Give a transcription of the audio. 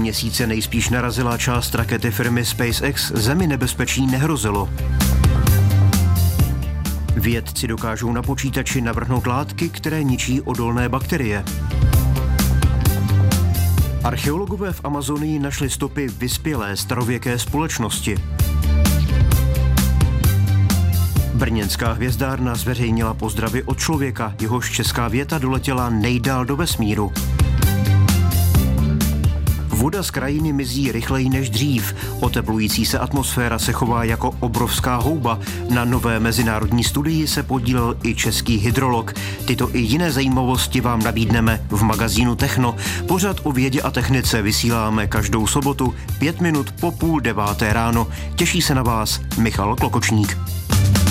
měsíce nejspíš narazila část rakety firmy SpaceX, Zemi nebezpečí nehrozilo. Vědci dokážou na počítači navrhnout látky, které ničí odolné bakterie. Archeologové v Amazonii našli stopy vyspělé starověké společnosti. Brněnská hvězdárna zveřejnila pozdravy od člověka, jehož česká věta doletěla nejdál do vesmíru. Voda z krajiny mizí rychleji než dřív. Oteplující se atmosféra se chová jako obrovská houba. Na nové mezinárodní studii se podílel i český hydrolog. Tyto i jiné zajímavosti vám nabídneme v magazínu Techno. Pořad o vědě a technice vysíláme každou sobotu 5 minut po 8:30 ráno. Těší se na vás Michal Klokočník.